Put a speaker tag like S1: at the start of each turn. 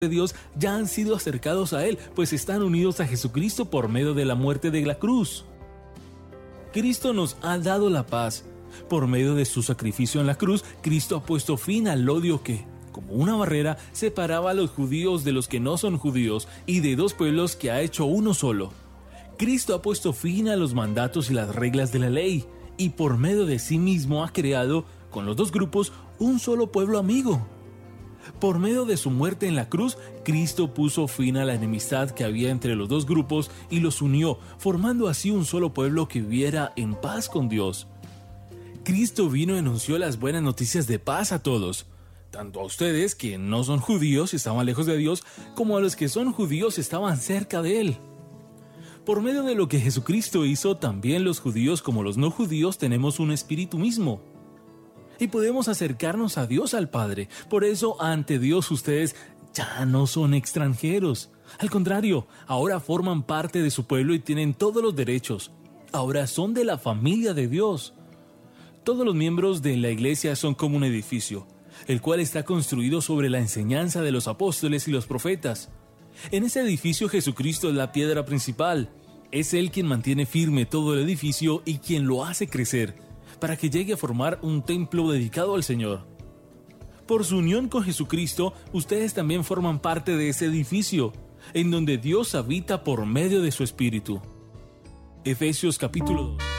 S1: de Dios ya han sido acercados a Él, pues están unidos a Jesucristo por medio de la muerte de la cruz. Cristo nos ha dado la paz. Por medio de su sacrificio en la cruz, Cristo ha puesto fin al odio que, como una barrera, separaba a los judíos de los que no son judíos y de dos pueblos que ha hecho uno solo. Cristo ha puesto fin a los mandatos y las reglas de la ley, y por medio de sí mismo ha creado, con los dos grupos, un solo pueblo amigo. Por medio de su muerte en la cruz, Cristo puso fin a la enemistad que había entre los dos grupos y los unió, formando así un solo pueblo que viviera en paz con Dios. Cristo vino y anunció las buenas noticias de paz a todos, tanto a ustedes que no son judíos y estaban lejos de Dios, como a los que son judíos y estaban cerca de Él. Por medio de lo que Jesucristo hizo, también los judíos como los no judíos tenemos un espíritu mismo. Y podemos acercarnos a Dios, al Padre. Por eso, ante Dios, ustedes ya no son extranjeros. Al contrario, ahora forman parte de su pueblo y tienen todos los derechos. Ahora son de la familia de Dios. Todos los miembros de la iglesia son como un edificio, el cual está construido sobre la enseñanza de los apóstoles y los profetas. En ese edificio Jesucristo es la piedra principal. Es Él quien mantiene firme todo el edificio y quien lo hace crecer, para que llegue a formar un templo dedicado al Señor. Por su unión con Jesucristo, ustedes también forman parte de ese edificio, en donde Dios habita por medio de su Espíritu. Efesios capítulo 2.